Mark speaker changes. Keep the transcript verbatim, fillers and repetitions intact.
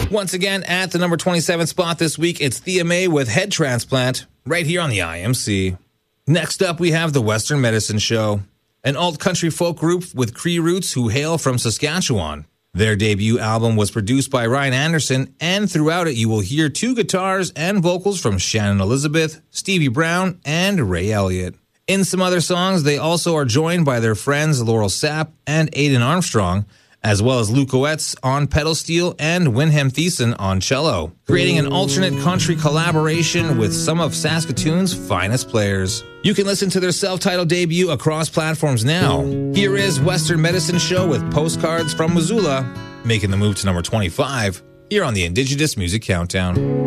Speaker 1: Once again, at the number twenty-seven spot this week, it's Thea May with Head Transplant, right here on the I M C. Next up, we have the Western Medicine Show, an alt-country folk group with Cree roots who hail from Saskatchewan. Their debut album was produced by Ryan Anderson, and throughout it you will hear two guitars and vocals from Shannon Elizabeth, Stevie Brown, and Ray Elliott. In some other songs, they also are joined by their friends Laurel Sapp and Aidan Armstrong, as well as Luke Oetz on pedal steel and Winham Thiessen on cello, creating an alternate country collaboration with some of Saskatoon's finest players. You can listen to their self-titled debut across platforms now. Here is Western Medicine Show with Postcards from Missoula, making the move to number twenty-five here on the Indigenous Music Countdown.